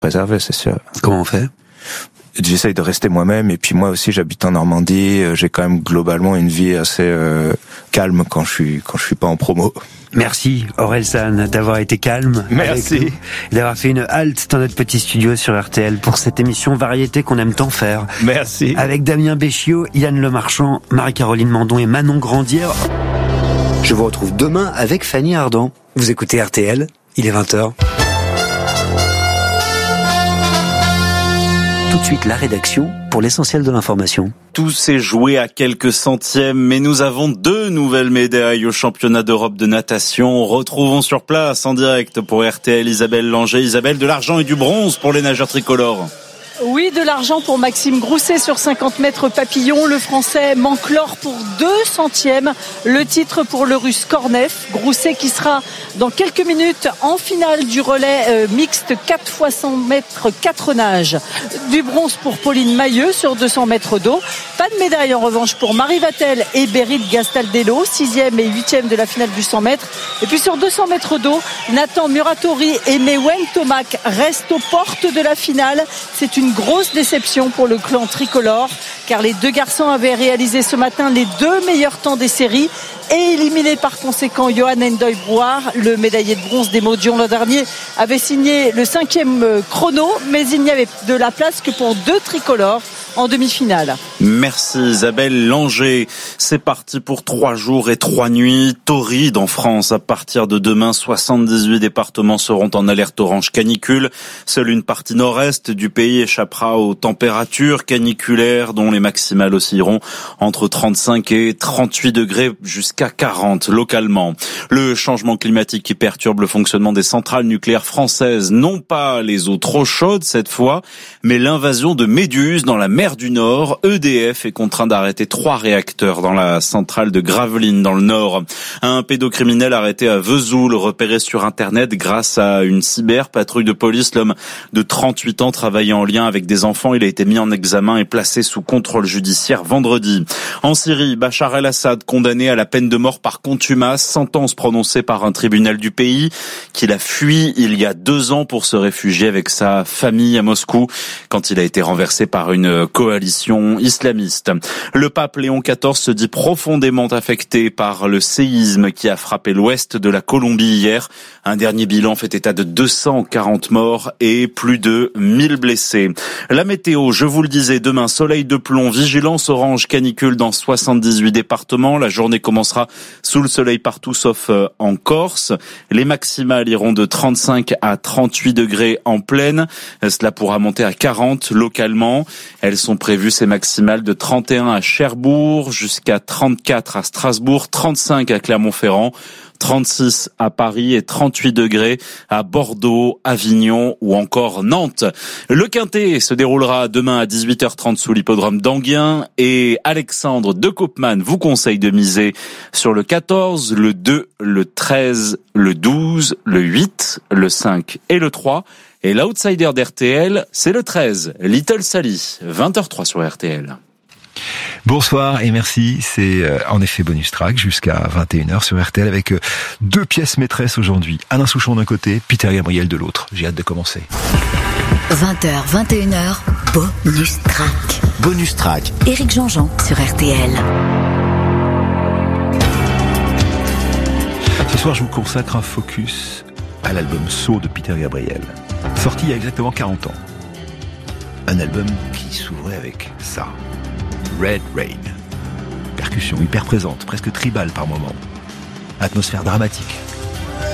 préserver, c'est sûr. Comment on fait ? J'essaye de rester moi-même, et puis moi aussi j'habite en Normandie, j'ai quand même globalement une vie assez calme quand je suis pas en promo. Merci Orelsan d'avoir été calme. Merci. Avec nous, et d'avoir fait une halte dans notre petit studio sur RTL pour cette émission variété qu'on aime tant faire. Merci. Avec Damien Béchiot, Yann Lemarchand, Marie-Caroline Mandon et Manon Grandière. Je vous retrouve demain avec Fanny Ardant. Vous écoutez RTL, il est 20h. Tout de suite, la rédaction pour l'essentiel de l'information. Tout s'est joué à quelques centièmes, mais nous avons 2 nouvelles médailles au championnat d'Europe de natation. Retrouvons sur place, en direct pour RTL, Isabelle Langer. Isabelle, de l'argent et du bronze pour les nageurs tricolores. Oui, de l'argent pour Maxime Grousset sur 50 mètres papillon. Le Français manque l'or pour 2 centièmes. Le titre pour le Russe Kornev. Grousset qui sera dans quelques minutes en finale du relais mixte 4 x 100 mètres 4 nages. Du bronze pour Pauline Mailleux sur 200 mètres d'eau. Pas de médaille en revanche pour Marie Vatel et Berit Gastaldello, 6e et 8e de la finale du 100 mètres. Et puis sur 200 mètres d'eau, Nathan Muratori et Mewen Tomac restent aux portes de la finale. C'est une grosse déception pour le clan tricolore, car les 2 garçons avaient réalisé ce matin les 2 meilleurs temps des séries et éliminé par conséquent Johan Endoy-Brouard, le médaillé de bronze des Maudions l'an dernier, avait signé le 5e chrono, mais il n'y avait de la place que pour 2 tricolores en demi-finale. Merci Isabelle Langer. C'est parti pour 3 jours et 3 nuits. Torride en France. À partir de demain, 78 départements seront en alerte orange canicule. Seule une partie nord-est du pays échappera aux températures caniculaires dont les maximales oscilleront entre 35 et 38 degrés jusqu'à 40 localement. Le changement climatique qui perturbe le fonctionnement des centrales nucléaires françaises, non pas les eaux trop chaudes cette fois, mais l'invasion de méduses dans la mer du Nord. EDF est contraint d'arrêter 3 réacteurs dans la centrale de Gravelines dans le Nord. Un pédocriminel arrêté à Vesoul, repéré sur Internet grâce à une cyberpatrouille de police. L'homme de 38 ans travaillait en lien avec des enfants. Il a été mis en examen et placé sous contrôle judiciaire vendredi. En Syrie, Bachar el-Assad condamné à la peine de mort par contumace, sentence prononcée par un tribunal du pays qu'il a fui il y a 2 ans pour se réfugier avec sa famille à Moscou quand il a été renversé par une coalition islamiste. Le pape Léon XIV se dit profondément affecté par le séisme qui a frappé l'ouest de la Colombie hier. Un dernier bilan fait état de 240 morts et plus de 1000 blessés. La météo, je vous le disais, demain soleil de plomb, vigilance orange canicule dans 78 départements. La journée commencera sous le soleil partout sauf en Corse. Les maximales iront de 35 à 38 degrés en plaine. Cela pourra monter à 40 localement. Elles sont prévues, ces maximales, de 31 à Cherbourg jusqu'à 34 à Strasbourg, 35 à Clermont-Ferrand, 36 à Paris et 38 degrés à Bordeaux, Avignon ou encore Nantes. Le Quintet se déroulera demain à 18h30 sous l'hippodrome d'Anguien et Alexandre de Koopman vous conseille de miser sur le 14, le 2, le 13, le 12, le 8, le 5 et le 3. Et l'outsider d'RTL, c'est le 13, Little Sally, 20h03 sur RTL. Bonsoir et merci, c'est en effet bonus track jusqu'à 21h sur RTL avec 2 pièces maîtresses aujourd'hui. Alain Souchon d'un côté, Peter Gabriel de l'autre. J'ai hâte de commencer. 20h, 21h, bonus track. Bonus track. Éric Jean-Jean sur RTL. Ce soir, je vous consacre un focus à l'album Saut de Peter Gabriel, sorti il y a exactement 40 ans. Un album qui s'ouvrait avec ça. Red Rain. Percussion hyper présente, presque tribale par moments. Atmosphère dramatique.